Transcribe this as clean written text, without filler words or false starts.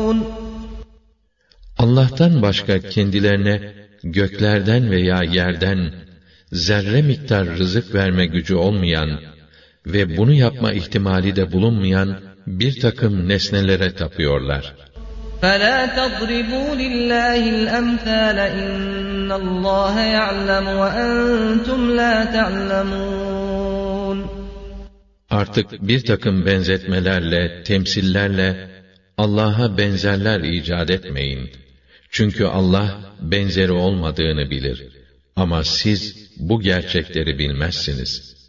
Allah'tan başka kendilerine göklerden veya yerden zerre miktar rızık verme gücü olmayan ve bunu yapma ihtimali de bulunmayan bir takım nesnelere tapıyorlar. فَلَا تَضْرِبُوا لِلَّهِ الْأَمْثَالَ إِنَّ اللّٰهَ يَعْلَمُ وَأَنْتُمْ لَا تَعْلَمُونَ Artık bir takım benzetmelerle, temsillerle Allah'a benzerler icat etmeyin. Çünkü Allah benzeri olmadığını bilir. Ama siz bu gerçekleri bilmezsiniz.